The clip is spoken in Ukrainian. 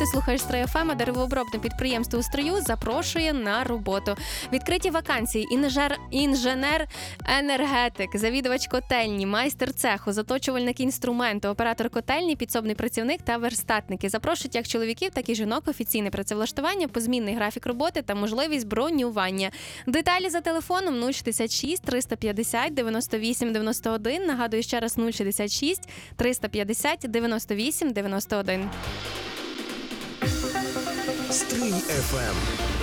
Ти слухаєш Стрий ФМ, а деревообробне підприємство у Стрию запрошує на роботу. Відкриті вакансії: інженер-енергетик, завідувач котельні, майстер цеху, заточувальник інструменту, оператор котельні, підсобний працівник та верстатники. Запрошують як чоловіків, так і жінок. Офіційне працевлаштування, позмінний графік роботи та можливість бронювання. Деталі за телефоном 066 350 98 91. Нагадую ще раз 066 350 98 91. Стрий ФМ.